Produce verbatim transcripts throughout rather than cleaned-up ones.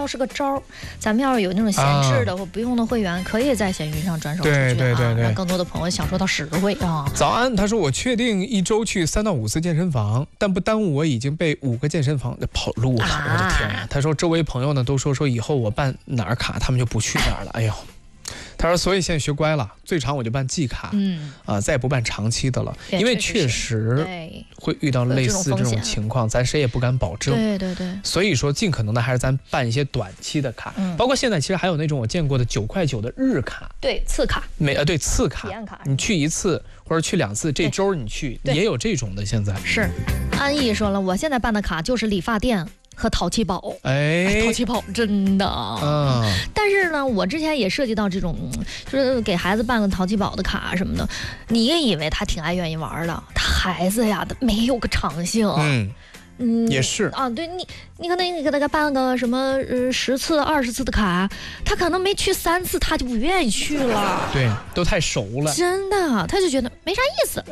倒是个招儿。咱们要是有那种闲置的、啊、或不用的会员，可以在闲鱼上转手出去， 对对对对， 让更多的朋友享受到实惠啊。 早安，他说我确定一周去三到五次健身房，但不耽误我已经被五个健身房跑路了。啊、我的天啊！他说周围朋友呢都说说以后我办哪儿卡，他们就不去哪儿了。哎呦。他说：“所以现在学乖了，最长我就办季卡，嗯啊、呃，再也不办长期的了，因为确实会遇到类似这种情况，咱谁也不敢保证。 对对对， 所以说尽可能的还是咱办一些短期的卡，嗯、包括现在其实还有那种我见过的九块九的日卡， 对次卡， 每呃对次卡， 卡你去一次或者去两次，这周你去也有这种的。现在是，安逸说了，我现在办的卡就是理发店。”和淘气包，哎，淘气包真的，嗯，但是呢，我之前也涉及到这种，就是给孩子办个淘气包的卡什么的，你也以为他挺爱愿意玩的，他孩子呀，他没有个长性， 嗯嗯，也是啊，对你，你可能你给他办个什么呃十次、二十次的卡，他可能没去三次，他就不愿意去了， 对，都太熟了， 真的，他就觉得没啥意思，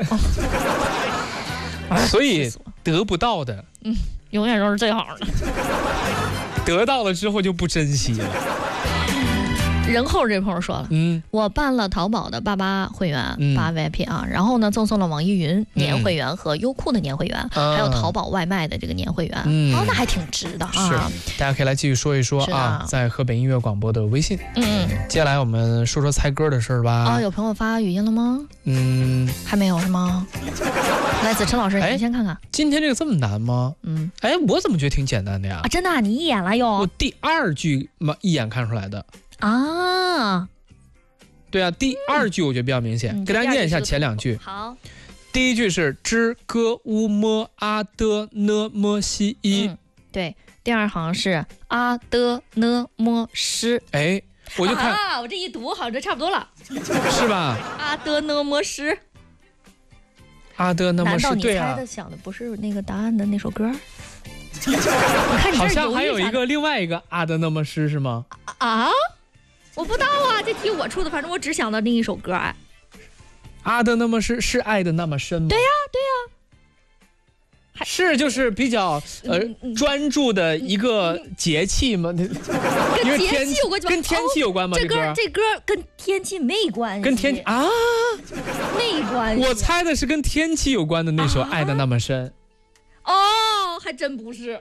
所以得不到的， 嗯。永远都是最好的， 得到了之后就不珍惜了。 人后这朋友说了，嗯，我办了淘宝的八八会员， 嗯、 八 V I P 啊，然后呢赠送了网易云年会员和优酷的年会员，嗯、还有淘宝外卖的这个年会员，嗯、哦，那还挺值的啊。 是，大家可以来继续说一说啊，在河北音乐广播的微信。嗯，接下来我们说说猜歌的事儿吧。 啊，有朋友发语音了吗？ 嗯， 还没有是吗？来，子琛老师，你先看看， 今天这个这么难吗？嗯，哎，我怎么觉得挺简单的呀？ 啊，真的、啊，你一眼了哟？ 我第二句嘛，一眼看出来的。啊，对啊，第二句我觉得比较明显，嗯、给大家念一下前两句。 好， 第一句是知歌乌么阿的呢么西一、 嗯，对，第二行是阿的呢么诗。 哎，我就看啊，我这一读好像这差不多了， 是吧？ 阿的呢么诗， 阿的呢么诗，对啊。 难道你猜的想的不是那个答案的那首歌？ 我看你好像还有一个另外一个阿的那么诗是吗？ 啊？我不知道啊，这题我出的，反正我只想到另一首歌哎。 阿的那么是是爱的那么深吗？ 对呀、啊、对呀、 啊，是就是比较呃、嗯、专注的一个节气吗？跟节气有关， 跟天气有关吗？ 哦、这歌这歌跟天气没关系， 跟天气啊没关系。 我猜的是跟天气有关的那首《爱的那么深》 啊。哦，还真不是。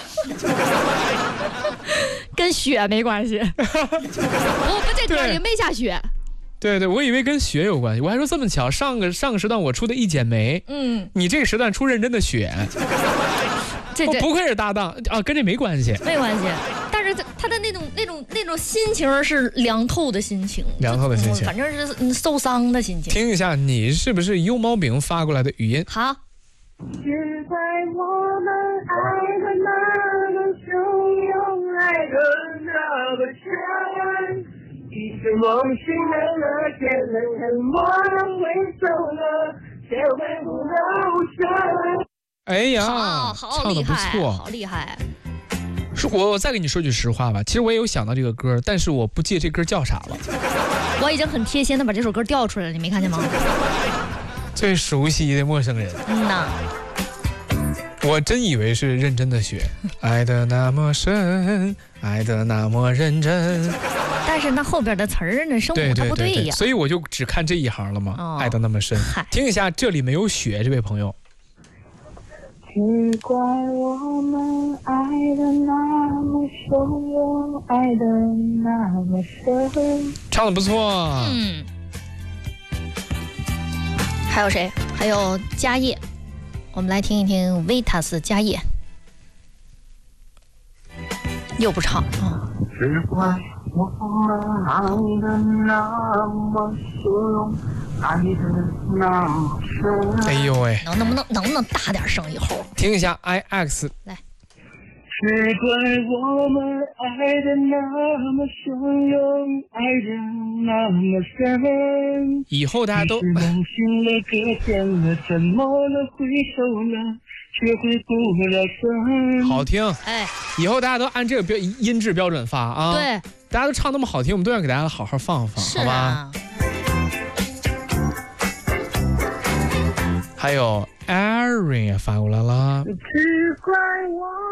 跟雪没关系，我们这歌里没下雪。 对对，我以为跟雪有关系，我还说这么巧，上个上个时段我出的一剪梅，嗯，你这个时段出认真的雪，这这不愧是搭档啊，跟这没关系， 没关系。但是他的那种那种那种心情是凉透的心情， 凉透的心情， 反正是受伤的心情。 听一下，你是不是幽猫饼发过来的语音？ 好。 只怪我们爱的那么汹涌，爱的那么深，一直梦醒了，天冷了，我会走了，却回不了神。 哎呀， 好，好唱得不错， 好厉害。 是我，我再跟你说句实话吧，其实我也有想到这个歌，但是我不记得这歌叫啥了。 我已经很贴心的把这首歌调出来了，你没看见吗？ 最熟悉的陌生人。 嗯呐， 我真以为是认真的雪，爱的那么深，爱的那么认真。 但是那后边的词儿那声母它不对呀，对对对， 所以我就只看这一行了嘛。哦、爱的那么深，听一下，这里没有雪，这位朋友。 只怪我们爱的那么汹涌，爱的那么深。 唱得不错。 嗯。还有谁？还有家业，我们来听一听维塔斯家业。又不唱啊！ 只怪我们爱的那么汹涌，爱的那么深。 哎呦喂！ 能能不能能不能大点声？以后听一下 I X 来。 只怪我们爱的那么汹涌，爱的那么深。 以后大家都梦醒了，隔天了，怎么了，回首了，却回不了神。 好听，哎，以后大家都按这个标音质标准发啊。 对， 大家都唱那么好听，我们都要给大家好好放放， 是好啊、 吧？还有 Aaron 也发过来了， 只怪我。